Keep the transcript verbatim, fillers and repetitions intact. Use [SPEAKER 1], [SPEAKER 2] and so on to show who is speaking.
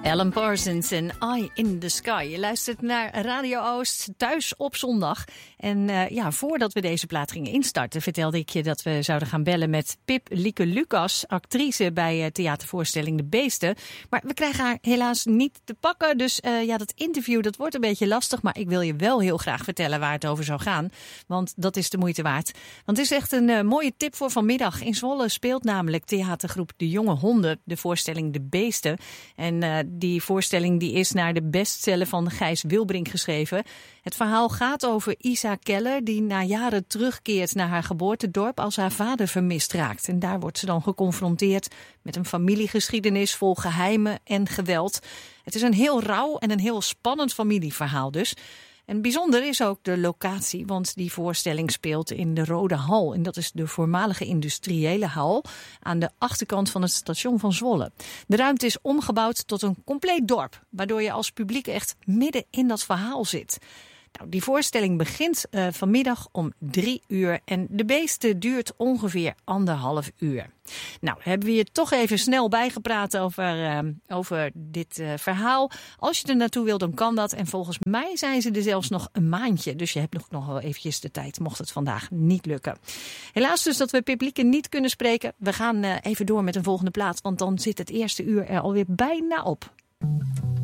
[SPEAKER 1] Alan Parsons en Eye in the Sky. Je luistert naar Radio Oost, thuis op zondag. En uh, ja, voordat we deze plaat gingen instarten, vertelde ik je dat we zouden gaan bellen met Pip Lieke Lucas, actrice bij uh, theatervoorstelling De Beesten. Maar we krijgen haar helaas niet te pakken. Dus uh, ja, dat interview dat wordt een beetje lastig. Maar ik wil je wel heel graag vertellen waar het over zou gaan. Want dat is de moeite waard. Want het is echt een uh, mooie tip voor vanmiddag. In Zwolle speelt namelijk theatergroep De Jonge Honden de voorstelling De Beesten. En uh, die voorstelling die is naar de bestseller van Gijs Wilbrink geschreven. Het verhaal gaat over Isa Keller, die na jaren terugkeert naar haar geboortedorp als haar vader vermist raakt. En daar wordt ze dan geconfronteerd met een familiegeschiedenis vol geheimen en geweld. Het is een heel rauw en een heel spannend familieverhaal dus. En bijzonder is ook de locatie, want die voorstelling speelt in de Rode Hal. En dat is de voormalige industriële hal aan de achterkant van het station van Zwolle. De ruimte is omgebouwd tot een compleet dorp, waardoor je als publiek echt midden in dat verhaal zit. Nou, die voorstelling begint uh, vanmiddag om drie uur en De Beesten duurt ongeveer anderhalf uur. Nou, hebben we je toch even snel bijgepraat over, uh, over dit uh, verhaal. Als je er naartoe wilt, dan kan dat. En volgens mij zijn ze er zelfs nog een maandje. Dus je hebt nog, nog wel eventjes de tijd, mocht het vandaag niet lukken. Helaas dus dat we Pip Lieke niet kunnen spreken. We gaan uh, even door met een volgende plaat, want dan zit het eerste uur er alweer bijna op.